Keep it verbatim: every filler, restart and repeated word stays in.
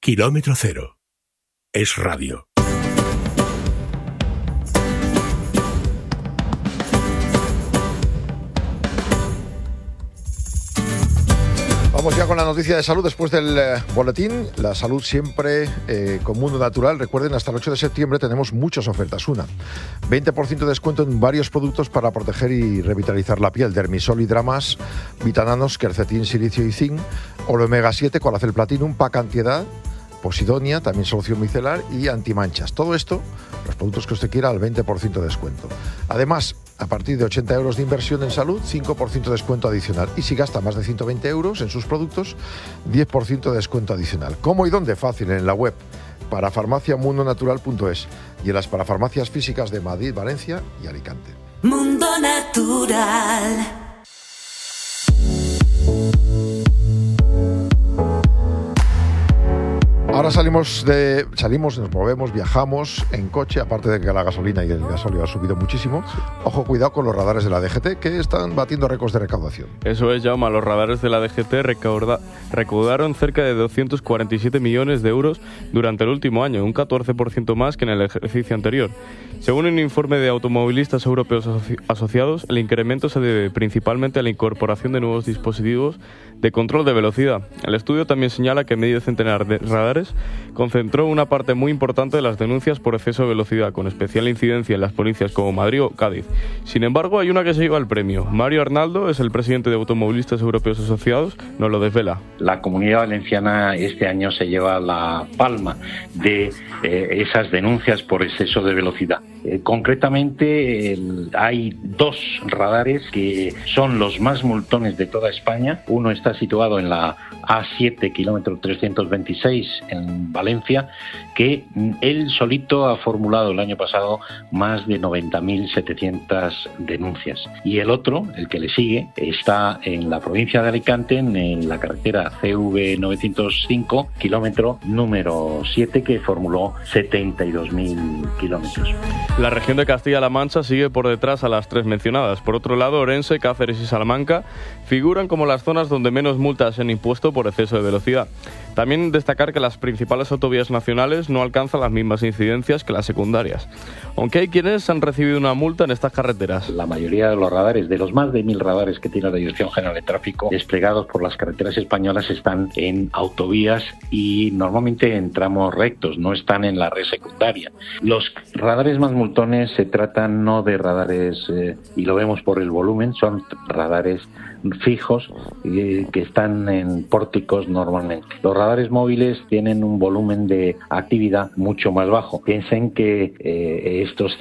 Kilómetro Cero. Es radio. Vamos ya con la noticia de salud después del eh, boletín. La salud siempre eh, con Mundo Natural. Recuerden, hasta el ocho de septiembre tenemos muchas ofertas. Una, veinte por ciento de descuento en varios productos para proteger y revitalizar la piel. Dermisol y Dramas, Vitananos, Quercetin, Silicio y Zinc, Oro Omega siete, Colacel Platinum, Pac Antiedad, Posidonia, también solución micelar y antimanchas. Todo esto, los productos que usted quiera, al veinte por ciento de descuento. Además, a partir de ochenta euros de inversión en salud, cinco por ciento de descuento adicional. Y si gasta más de ciento veinte euros en sus productos, diez por ciento de descuento adicional. ¿Cómo y dónde? Fácil, en la web parafarmacia mundo natural punto es y en las parafarmacias físicas de Madrid, Valencia y Alicante. Mundo Natural. Ahora salimos de salimos, nos movemos, viajamos en coche, aparte de que la gasolina y el gasóleo ha subido muchísimo. Ojo, cuidado con los radares de la D G T, que están batiendo récords de recaudación. Eso es, Jaume, los radares de la D G T recauda, recaudaron cerca de doscientos cuarenta y siete millones de euros durante el último año, un catorce por ciento más que en el ejercicio anterior. Según un informe de automovilistas europeos asoci- asociados, el incremento se debe principalmente a la incorporación de nuevos dispositivos de control de velocidad. El estudio también señala que medio centenar de radares concentró una parte muy importante de las denuncias por exceso de velocidad, con especial incidencia en las provincias como Madrid o Cádiz. Sin embargo, hay una que se lleva el premio. Mario Arnaldo es el presidente de Automovilistas Europeos Asociados, nos lo desvela. La Comunidad Valenciana este año se lleva la palma de eh, esas denuncias por exceso de velocidad. Eh, concretamente, el, hay dos radares que son los más multones de toda España. Uno está situado en la A siete, kilómetro trescientos veintiséis, en Valencia, que él solito ha formulado el año pasado más de noventa mil setecientas denuncias. Y el otro, el que le sigue, está en la provincia de Alicante, en la carretera C V novecientos cinco, kilómetro número siete, que formuló setenta y dos mil kilómetros. La región de Castilla-La Mancha sigue por detrás a las tres mencionadas. Por otro lado, Orense, Cáceres y Salamanca figuran como las zonas donde menos multas se han impuesto por exceso de velocidad. También destacar que las principales autovías nacionales no alcanzan las mismas incidencias que las secundarias, aunque hay quienes han recibido una multa en estas carreteras. La mayoría de los radares, de los más de mil radares que tiene la Dirección General de Tráfico desplegados por las carreteras españolas, están en autovías y normalmente en tramos rectos, no están en la red secundaria. Los radares más multones se tratan no de radares, eh, y lo vemos por el volumen, son radares fijos eh, que están en pórticos normalmente. Los radares móviles tienen un volumen de actividad mucho más bajo. Piensen que eh, estos